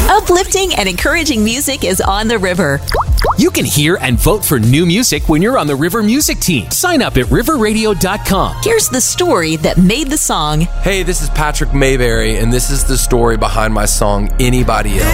Uplifting and encouraging music is on the river. You can hear and vote for new music when you're on the River Music Team. Sign up at riverradio.com. Here's the story that made the song. Hey, this is Patrick Mayberry, and this is the story behind my song, Anybody Else.